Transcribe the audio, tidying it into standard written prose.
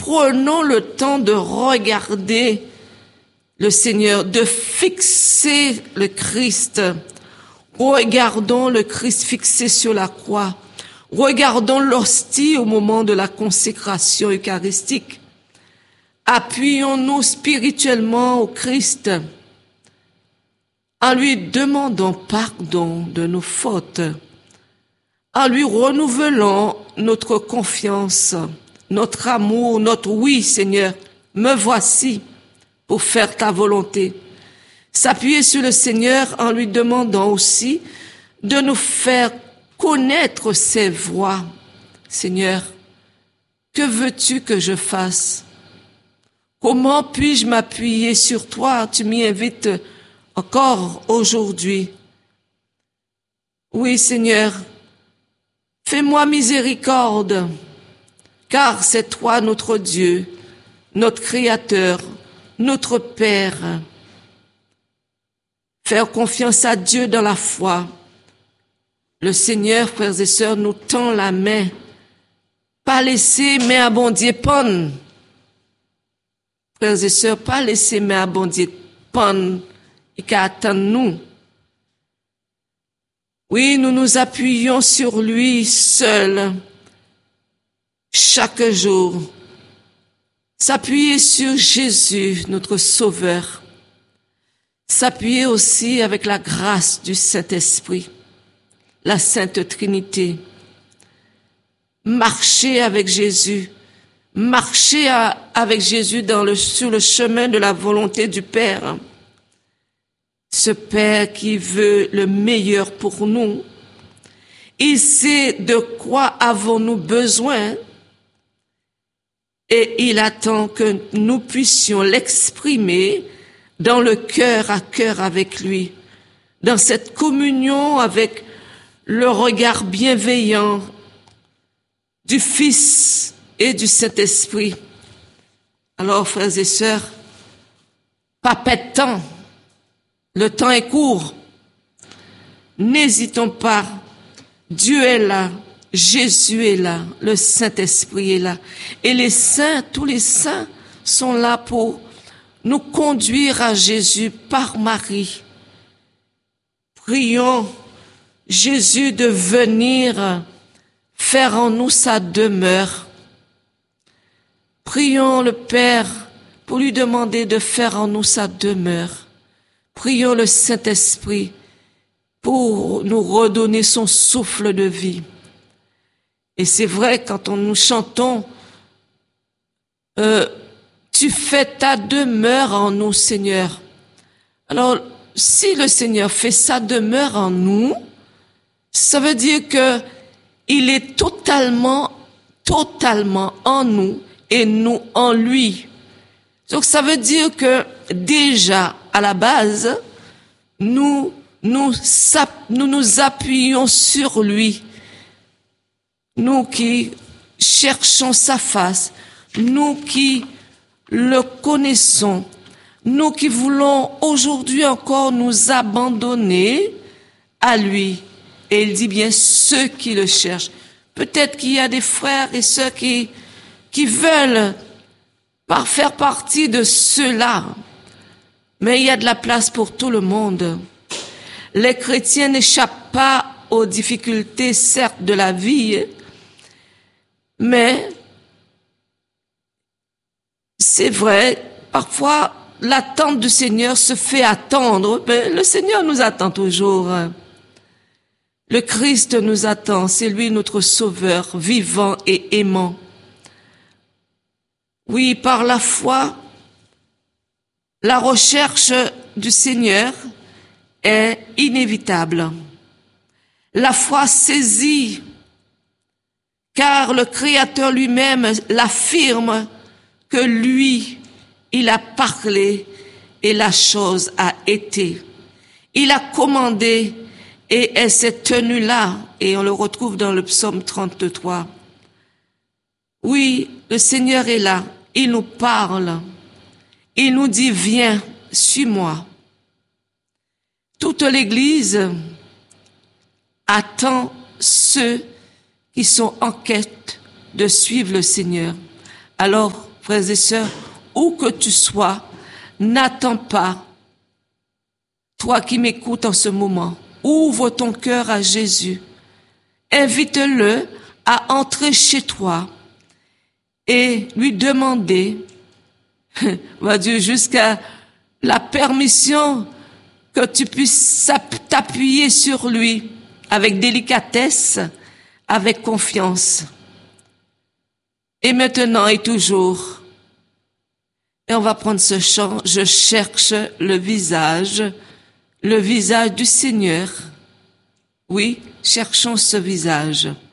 prenons le temps de regarder le Seigneur, de fixer le Christ. Regardons le Christ fixé sur la croix. Regardons l'hostie au moment de la consécration eucharistique. Appuyons-nous spirituellement au Christ en lui demandant pardon de nos fautes, en lui renouvelant notre confiance, notre amour, notre oui, Seigneur, me voici pour faire ta volonté. S'appuyer sur le Seigneur en lui demandant aussi de nous faire connaître ses voies. Seigneur, que veux-tu que je fasse? Comment puis-je m'appuyer sur toi? Tu m'y invites encore aujourd'hui. Oui, Seigneur, fais-moi miséricorde, car c'est toi notre Dieu, notre Créateur, notre Père. Faire confiance à Dieu dans la foi. Le Seigneur, frères et sœurs, nous tend la main. Pas laisser main à bon Dieu pendre. Frères et sœurs, pas laisser main à bon Dieu pendre et qu'à attendre nous. Oui, nous nous appuyons sur lui seul, chaque jour. S'appuyer sur Jésus, notre Sauveur. S'appuyer aussi avec la grâce du Saint-Esprit, la Sainte Trinité. Marcher avec Jésus. Marcher avec Jésus sur le chemin de la volonté du Père. Ce Père qui veut le meilleur pour nous. Il sait de quoi avons-nous besoin et il attend que nous puissions l'exprimer dans le cœur à cœur avec lui, dans cette communion avec le regard bienveillant du Fils et du Saint-Esprit. Alors, frères et sœurs, pas perdre de temps. Le temps est court. N'hésitons pas. Dieu est là. Jésus est là. Le Saint-Esprit est là. Et les saints, tous les saints sont là pour nous conduire à Jésus par Marie. Prions Jésus de venir faire en nous sa demeure. Prions le Père pour lui demander de faire en nous sa demeure. Prions le Saint-Esprit pour nous redonner son souffle de vie. Et c'est vrai, quand nous chantons, tu fais ta demeure en nous, Seigneur. Alors, si le Seigneur fait sa demeure en nous, ça veut dire que il est totalement en nous et nous en lui. Donc, ça veut dire que déjà, à la base, nous nous appuyons sur lui. Nous qui cherchons sa face, nous qui le connaissons, nous qui voulons aujourd'hui encore nous abandonner à lui. Et il dit bien ceux qui le cherchent. Peut-être qu'il y a des frères et sœurs qui veulent faire partie de ceux-là. Mais il y a de la place pour tout le monde. Les chrétiens n'échappent pas aux difficultés, certes, de la vie, mais c'est vrai, parfois, l'attente du Seigneur se fait attendre, mais le Seigneur nous attend toujours. Le Christ nous attend, c'est lui notre Sauveur, vivant et aimant. Oui, par la foi, la recherche du Seigneur est inévitable. La foi saisit, car le Créateur lui-même l'affirme que lui, il a parlé et la chose a été. Il a commandé et elle s'est tenue là, et on le retrouve dans le psaume 33. Oui, le Seigneur est là, il nous parle, il nous dit, viens, suis-moi. Toute l'Église attend ceux qui sont en quête de suivre le Seigneur. Alors, frères et sœurs, où que tu sois, n'attends pas. Toi qui m'écoutes en ce moment, ouvre ton cœur à Jésus. Invite-le à entrer chez toi et lui demander, va Dieu, jusqu'à la permission que tu puisses t'appuyer sur lui avec délicatesse, avec confiance. Et maintenant et toujours. Et on va prendre ce chant, je cherche le visage du Seigneur. Oui, cherchons ce visage.